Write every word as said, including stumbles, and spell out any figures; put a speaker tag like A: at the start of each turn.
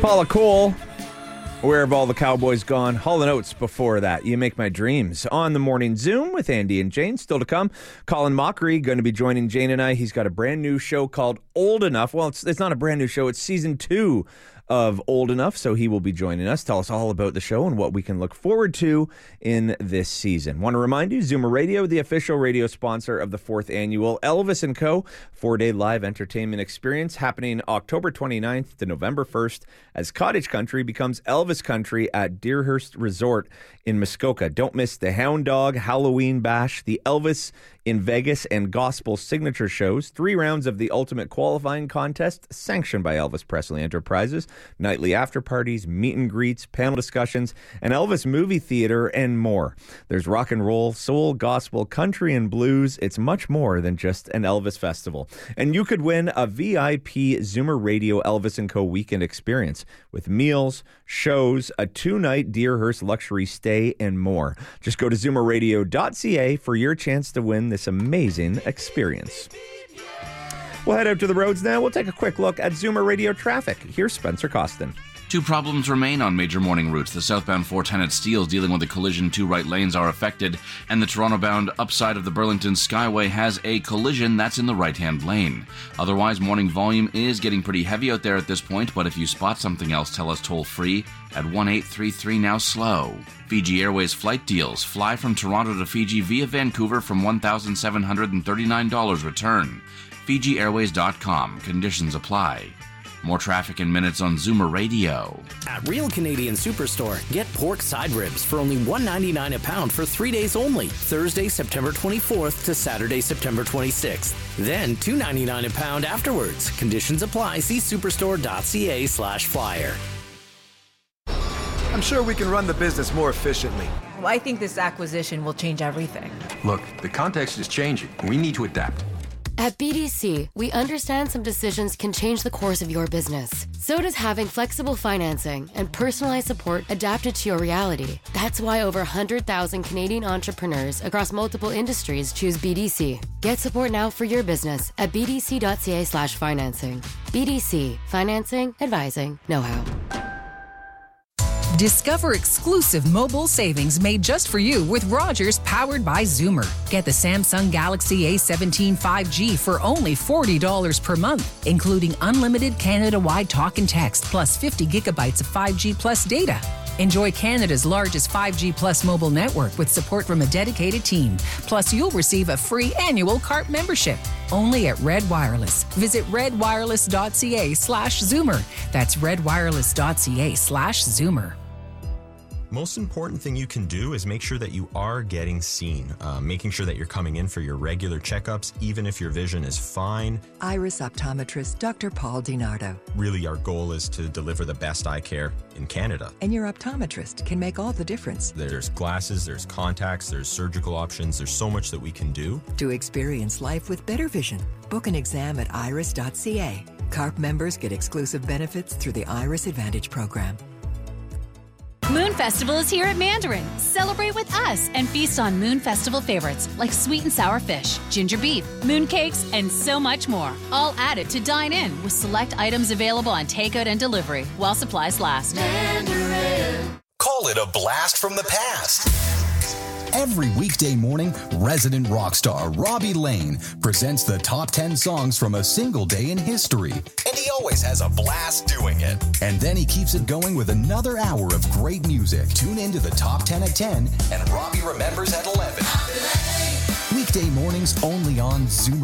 A: Paula Cole, Where Have All the Cowboys Gone? Hall and Oates before that. You Make My Dreams. On the Morning Zoom with Andy and Jane. Still to come, Colin Mockery going to be joining Jane and I. He's got a brand new show called Old Enough. Well, it's, it's not a brand new show. It's season two of Old Enough, so he will be joining us. Tell us all about the show and what we can look forward to in this season. Want to remind you, Zoomer Radio, the official radio sponsor of the fourth annual Elvis and Co. four-day live entertainment experience happening October twenty-ninth to November first as Cottage Country becomes Elvis Country at Deerhurst Resort in Muskoka. Don't miss the Hound Dog Halloween Bash, the Elvis in Vegas and Gospel signature shows, three rounds of the ultimate qualifying contest sanctioned by Elvis Presley Enterprises, nightly after parties, meet and greets, panel discussions, an Elvis movie theater, and more. There's rock and roll, soul, gospel, country, and blues. It's much more than just an Elvis festival. And you could win a V I P Zoomer Radio Elvis and Co. weekend experience with meals, shows, a two-night Deerhurst luxury stay, and more. Just go to zoomer radio dot c a for your chance to win this amazing experience. We'll head out to the roads now. We'll take a quick look at Zoomer Radio traffic. Here's Spencer Costin.
B: Two problems remain on major morning routes. The southbound four ten at Steele is dealing with a collision. Two right lanes are affected. And the Toronto-bound upside of the Burlington Skyway has a collision that's in the right-hand lane. Otherwise, morning volume is getting pretty heavy out there at this point, but if you spot something else, tell us toll-free at one eight three three now slow. Fiji Airways flight deals. Fly from Toronto to Fiji via Vancouver from one thousand seven hundred thirty-nine dollars return. Fiji Airways dot com. Conditions apply. More traffic in minutes on Zoomer Radio.
C: At Real Canadian Superstore, get pork side ribs for only one ninety-nine a pound for three days only. Thursday, September twenty-fourth to Saturday, September twenty-sixth. Then two ninety-nine a pound afterwards. Conditions apply. See superstore dot c a slash flyer.
D: I'm sure we can run the business more efficiently.
E: Well, I think this acquisition will change everything.
F: Look, the context is changing. We need to adapt.
G: At B D C, we understand some decisions can change the course of your business. So does having flexible financing and personalized support adapted to your reality. That's why over one hundred thousand Canadian entrepreneurs across multiple industries choose B D C. Get support now for your business at b d c dot c a slash financing. B D C. Financing, advising, know-how.
H: Discover exclusive mobile savings made just for you with Rogers, powered by Zoomer. Get the Samsung Galaxy A seventeen five G for only forty dollars per month, including unlimited Canada-wide talk and text, plus fifty gigabytes of five G plus data. Enjoy Canada's largest five G plus mobile network with support from a dedicated team. Plus, you'll receive a free annual C A R P membership. Only at Red Wireless. Visit red wireless dot c a slash Zoomer. That's red wireless dot c a slash Zoomer.
I: Most important thing you can do is make sure that you are getting seen, uh, making sure that you're coming in for your regular checkups, even if your vision is fine.
J: Iris optometrist Doctor Paul DiNardo.
I: Really, our goal is to deliver the best eye care in Canada.
J: And your optometrist can make all the difference.
I: There's glasses, there's contacts, there's surgical options, there's so much that we can do.
J: To experience life with better vision, book an exam at iris dot c a. C A R P members get exclusive benefits through the Iris Advantage program.
K: Moon Festival is here at Mandarin. Celebrate with us and feast on Moon Festival favorites like sweet and sour fish, ginger beef, moon cakes, and so much more. All added to dine in with select items available on takeout and delivery while supplies last.
L: Mandarin. Call it a blast from the past. Every weekday morning, resident rock star Robbie Lane presents the top ten songs from a single day in history. And he always has a blast doing it. And then he keeps it going with another hour of great music. Tune in to the top ten at ten and Robbie remembers at eleven. Weekday mornings only on Zoomer.